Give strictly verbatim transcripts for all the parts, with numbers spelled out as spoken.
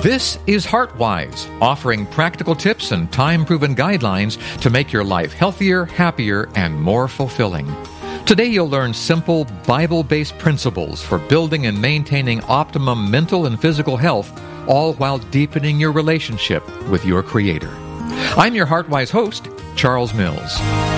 This is HeartWise, offering practical tips and time-proven guidelines to make your life healthier, happier, and more fulfilling. Today you'll learn simple, Bible-based principles for building and maintaining optimum mental and physical health, all while deepening your relationship with your Creator. I'm your HeartWise host, Charles Mills.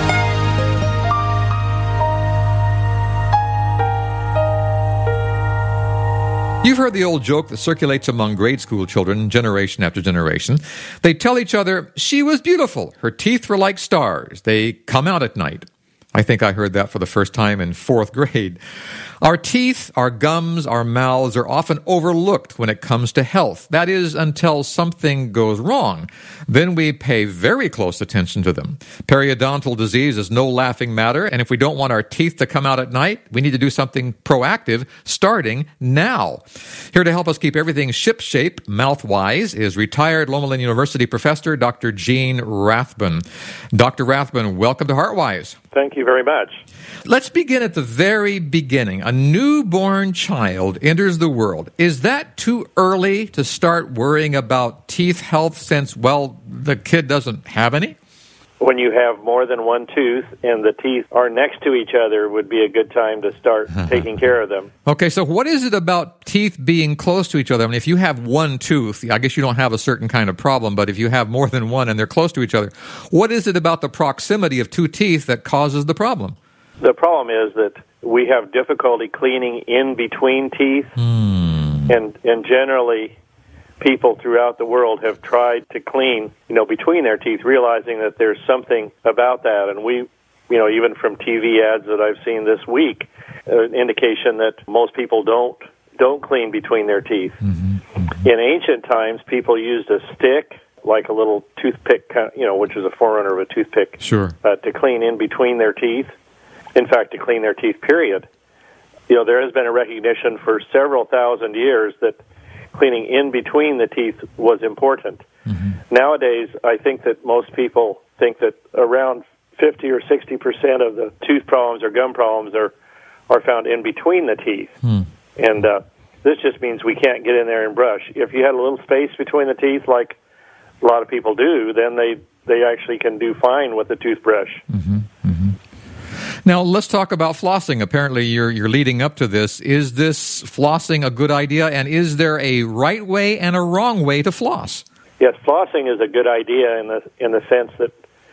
You've heard the old joke that circulates among grade school children generation after generation. They tell each other, she was beautiful. Her teeth were like stars. They come out at night. I think I heard that for the first time in fourth grade. Our teeth, our gums, our mouths are often overlooked when it comes to health. That is, until something goes wrong. Then we pay very close attention to them. Periodontal disease is no laughing matter, and if we don't want our teeth to come out at night, we need to do something proactive starting now. Here to help us keep everything shipshape, mouth-wise, is retired Loma University professor Doctor Gene Rathbun. Doctor Rathbun, welcome to HeartWise. Thank you very much. Let's begin at the very beginning. A newborn child enters the world. Is that too early to start worrying about teeth health since, well, the kid doesn't have any? When you have more than one tooth and the teeth are next to each other would be a good time to start taking care of them. Okay, so what is it about teeth being close to each other? I mean, if you have one tooth, I guess you don't have a certain kind of problem, but if you have more than one and they're close to each other, what is it about the proximity of two teeth that causes the problem? The problem is that we have difficulty cleaning in between teeth, Hmm. and and generally people throughout the world have tried to clean, you know, between their teeth, realizing that there's something about that. And we, you know, even from T V ads that I've seen this week, uh, an indication that most people don't don't clean between their teeth. Mm-hmm. Mm-hmm. In ancient times, people used a stick, like a little toothpick, you know, which is a forerunner of a toothpick, Sure. uh, to clean in between their teeth. In fact, to clean their teeth, period. You know, there has been a recognition for several thousand years that cleaning in between the teeth was important. Mm-hmm. Nowadays, I think that most people think that around fifty or sixty percent of the tooth problems or gum problems are, are found in between the teeth. Hmm. And uh, this just means we can't get in there and brush. If you had a little space between the teeth, like a lot of people do, then they, they actually can do fine with a toothbrush. Mm-hmm. Mm-hmm. Now, let's talk about flossing. Apparently, you're you're leading up to this. Is this flossing a good idea, and is there a right way and a wrong way to floss? Yes, flossing is a good idea in the in the sense that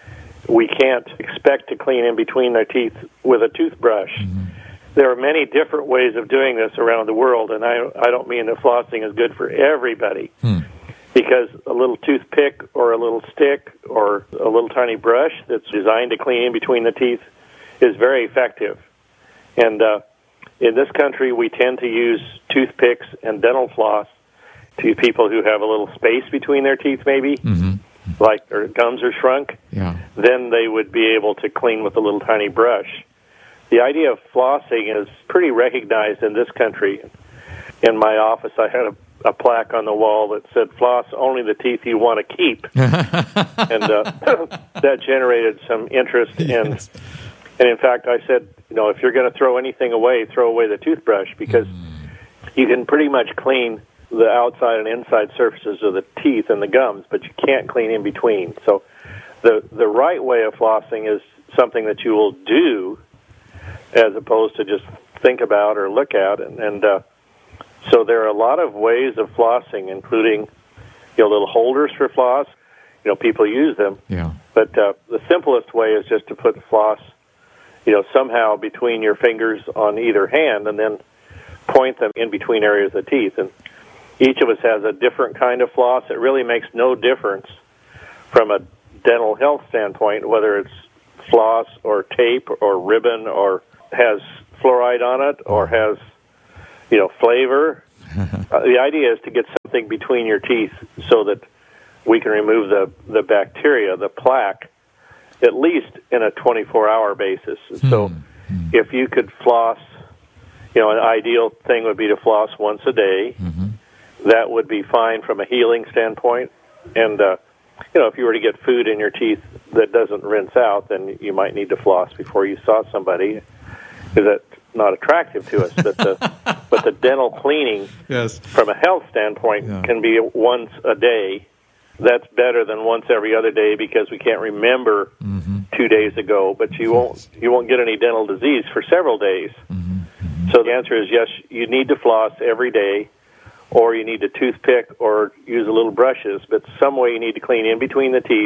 we can't expect to clean in between our teeth with a toothbrush. Mm-hmm. There are many different ways of doing this around the world, and I I don't mean that flossing is good for everybody. Hmm. Because a little toothpick or a little stick or a little tiny brush that's designed to clean in between the teeth is very effective. And uh, in this country, we tend to use toothpicks and dental floss to people who have a little space between their teeth, maybe, mm-hmm. like their gums are shrunk. Yeah. Then they would be able to clean with a little tiny brush. The idea of flossing is pretty recognized in this country. In my office, I had a a plaque on the wall that said, floss only the teeth you want to keep. and uh, that generated some interest. And, yes. and in fact, I said, you know, if you're going to throw anything away, throw away the toothbrush, because mm. you can pretty much clean the outside and inside surfaces of the teeth and the gums, but you can't clean in between. So the, the right way of flossing is something that you will do as opposed to just think about or look at. And, and uh, So there are a lot of ways of flossing, including, you know, little holders for floss. You know, people use them. Yeah. But uh, the simplest way is just to put the floss, you know, somehow between your fingers on either hand and then point them in between areas of the teeth. And each of us has a different kind of floss. It really makes no difference from a dental health standpoint, whether it's floss or tape or ribbon or has fluoride on it or has, you know, flavor. uh, the idea is to get something between your teeth so that we can remove the, the bacteria, the plaque, at least in a twenty-four hour basis. Hmm. So if you could floss, you know, an ideal thing would be to floss once a day. Mm-hmm. That would be fine from a healing standpoint. And, uh, you know, if you were to get food in your teeth that doesn't rinse out, then you might need to floss before you saw somebody. Because that not attractive to us. But the but the dental cleaning, yes, from a health standpoint, yeah. can be once a day. That's better than once every other day because we can't remember mm-hmm. two days ago. But you won't you won't get any dental disease for several days. Mm-hmm. Mm-hmm. So the answer is yes. You need to floss every day, or you need to toothpick or use a little brushes. But some way you need to clean in between the teeth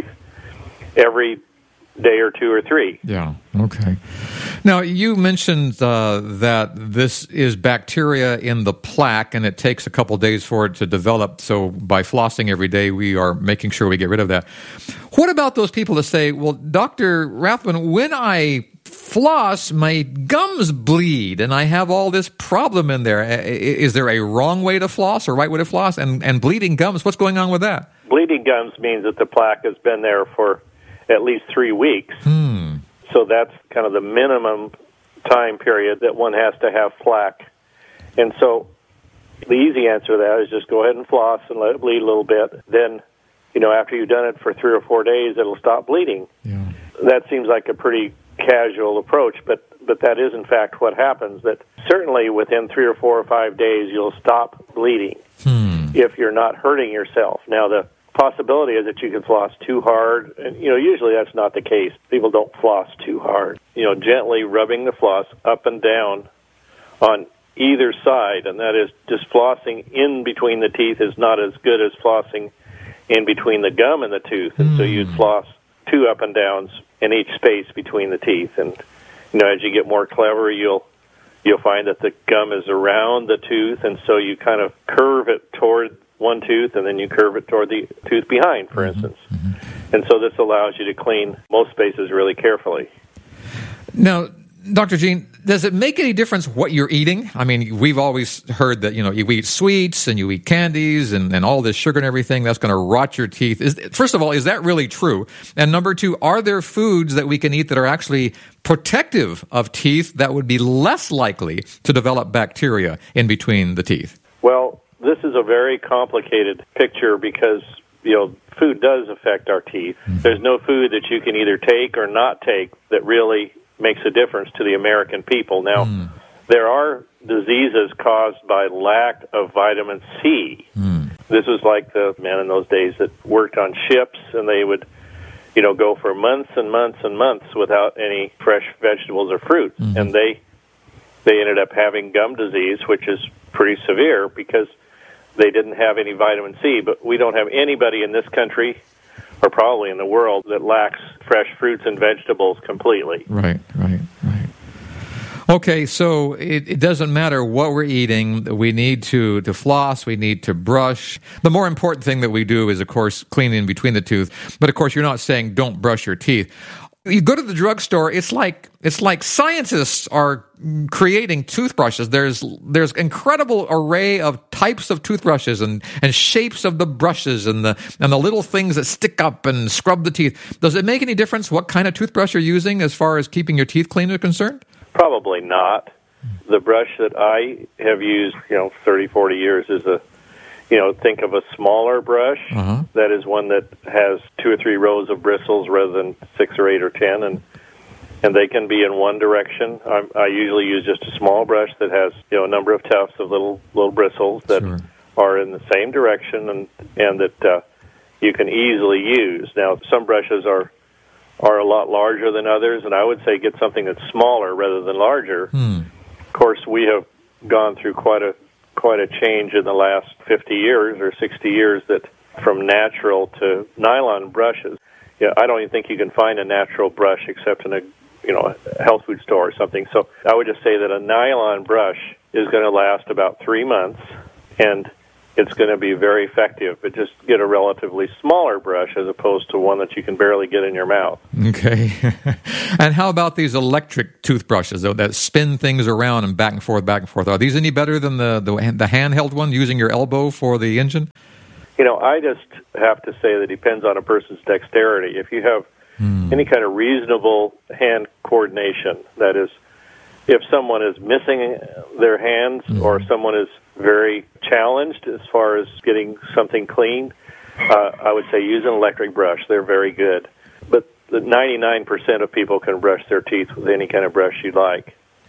every day or two or three. Yeah. Okay. Now, you mentioned uh, that this is bacteria in the plaque, and it takes a couple days for it to develop. So by flossing every day, we are making sure we get rid of that. What about those people that say, well, Doctor Rathbun, when I floss, my gums bleed, and I have all this problem in there. Is there a wrong way to floss or right way to floss? And, and bleeding gums, what's going on with that? Bleeding gums means that the plaque has been there for at least three weeks. Hmm. So that's kind of the minimum time period that one has to have plaque. And so the easy answer to that is just go ahead and floss and let it bleed a little bit. Then, you know, after you've done it for three or four days, it'll stop bleeding. Yeah. That seems like a pretty casual approach, but, but that is, in fact, what happens. That certainly within three or four or five days, you'll stop bleeding hmm. if you're not hurting yourself. Now, the possibility is that you can floss too hard, and you know usually that's not the case. People don't floss too hard. You know, gently rubbing the floss up and down on either side, and that is just flossing in between the teeth is not as good as flossing in between the gum and the tooth. And mm. so you'd floss two up and downs in each space between the teeth. And you know, as you get more clever, you'll you'll find that the gum is around the tooth, and so you kind of curve it toward one tooth, and then you curve it toward the tooth behind, for mm-hmm. instance. Mm-hmm. And so this allows you to clean most spaces really carefully. Now, Doctor Gene, does it make any difference what you're eating? I mean, we've always heard that, you know, you eat sweets and you eat candies and, and all this sugar and everything, that's going to rot your teeth. Is, first of all, is that really true? And number two, are there foods that we can eat that are actually protective of teeth that would be less likely to develop bacteria in between the teeth? Well, this is a very complicated picture because, you know, food does affect our teeth. Mm-hmm. There's no food that you can either take or not take that really makes a difference to the American people. Now, mm. there are diseases caused by lack of vitamin C. Mm. This was like the men in those days that worked on ships, and they would, you know, go for months and months and months without any fresh vegetables or fruit. Mm-hmm. And they they ended up having gum disease, which is pretty severe because they didn't have any vitamin C. But we don't have anybody in this country, or probably in the world, that lacks fresh fruits and vegetables completely. Right, right, right. Okay, so it, it doesn't matter what we're eating. We need to, to floss. We need to brush. The more important thing that we do is, of course, cleaning in between the tooth. But, of course, you're not saying don't brush your teeth. You go to the drugstore, it's like it's like scientists are creating toothbrushes. There's there's incredible array of types of toothbrushes and, and shapes of the brushes and the and the little things that stick up and scrub the teeth. Does it make any difference what kind of toothbrush you're using as far as keeping your teeth clean is concerned? Probably not. The brush that I have used, you know, thirty, forty years is a You know, think of a smaller brush. Uh-huh. That is one that has two or three rows of bristles rather than six or eight or ten, and and they can be in one direction. I, I usually use just a small brush that has, you know, a number of tufts of little little bristles that sure. are in the same direction and and that uh, you can easily use. Now, some brushes are are a lot larger than others, and I would say get something that's smaller rather than larger. Hmm. Of course, we have gone through quite a quite a change in the last fifty years or sixty years that from natural to nylon brushes. Yeah, I don't even think you can find a natural brush except in a, you know, a health food store or something. So I would just say that a nylon brush is going to last about three months, and it's going to be very effective. But just get a relatively smaller brush as opposed to one that you can barely get in your mouth. Okay. And how about these electric toothbrushes though, that spin things around and back and forth, back and forth? Are these any better than the, the, the handheld one using your elbow for the engine? You know, I just have to say that it depends on a person's dexterity. If you have hmm. any kind of reasonable hand coordination, that is, if someone is missing their hands mm. or someone is very challenged as far as getting something clean, uh, I would say use an electric brush. They're very good. But the ninety-nine percent of people can brush their teeth with any kind of brush you like.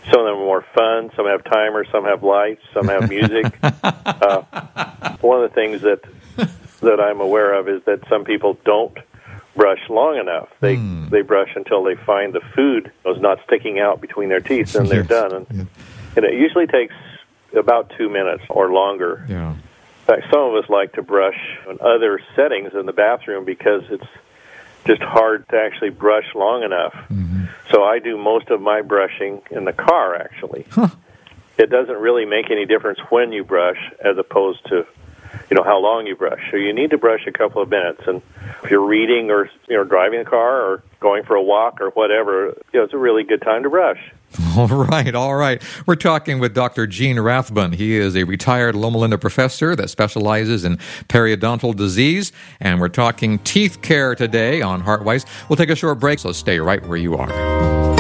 Some of them are more fun. Some have timers. Some have lights. Some have music. uh, one of the things that that I'm aware of is that some people don't brush long enough. They mm. they brush until they find the food is not sticking out between their teeth, and they're yes. done. And, yeah. and it usually takes about two minutes or longer. Yeah. In fact, some of us like to brush in other settings in the bathroom because it's just hard to actually brush long enough. Mm-hmm. So I do most of my brushing in the car, actually. Huh. It doesn't really make any difference when you brush as opposed to, you know, how long you brush. So you need to brush a couple of minutes. And if you're reading or, you know, driving a car or going for a walk or whatever, you know, it's a really good time to brush. All right, all right. We're talking with Doctor Gene Rathbun. He is a retired Loma Linda professor that specializes in periodontal disease, and we're talking teeth care today on HeartWise. We'll take a short break, so stay right where you are.